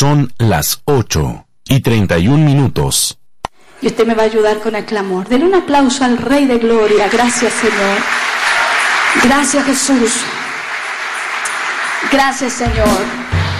Son las 8:31. Y usted me va a ayudar con el clamor. Denle un aplauso al Rey de Gloria. Gracias, Señor. Gracias, Jesús. Gracias, Señor.